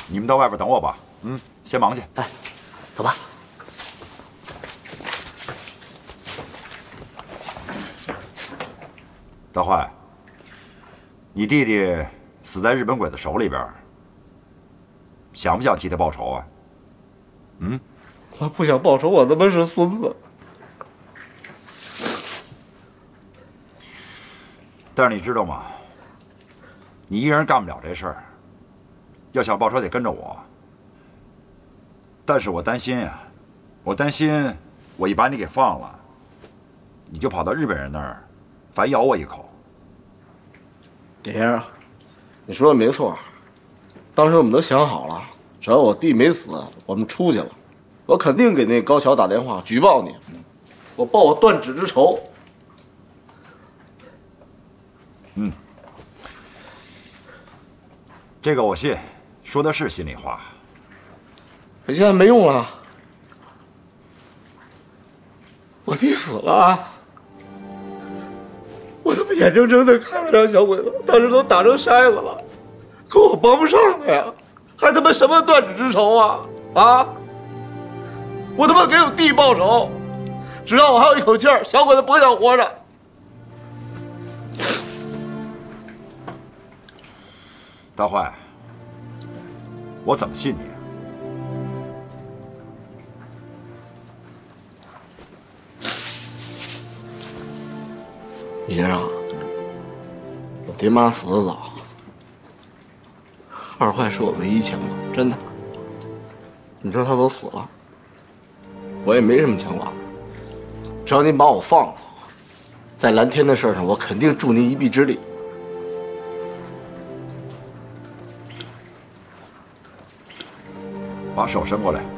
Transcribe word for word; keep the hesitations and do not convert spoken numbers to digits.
你们到外边等我吧。嗯，先忙去。 哎，走吧。 大坏，你弟弟死在日本鬼子手里边，想不想替他报仇啊？嗯， 我不想报仇，我他妈是孙子。 但是你知道吗？你一人干不了这事儿，要想报仇得跟着我。但是我担心呀、啊，我担心我一把你给放了，你就跑到日本人那儿，反咬我一口。 爷爷，你说的没错，当时我们都想好了，只要我弟没死，我们出去了，我肯定给那高桥打电话举报你，我报我断指之仇。 嗯，这个我信，说的是心里话。 可现在没用了，我弟死了，我他妈眼睁睁的看着这小鬼子当时都打成筛子了，可我帮不上他呀，还他妈什么断指之仇啊啊！我他妈给我弟报仇，只要我还有一口气儿，小鬼子不想活着。 大坏，我怎么信你啊？ 爷啊，我爹妈死得早，二坏是我唯一牵挂，真的。你说他都死了，我也没什么牵挂。只要您把我放了，在蓝天的事上，我肯定助您一臂之力。 把手伸过来。